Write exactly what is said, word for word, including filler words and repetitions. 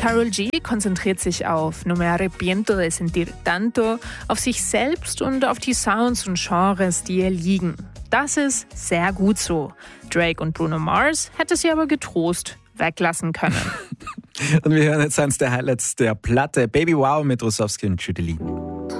Karol G konzentriert sich auf No me arrepiento de sentir tanto, auf sich selbst und auf die Sounds und Genres, die ihr liegen. Das ist sehr gut so. Drake und Bruno Mars hätte sie aber getrost weglassen können. Und wir hören jetzt eins der Highlights der Platte Baby Wow mit Rossowski und Judy Lee.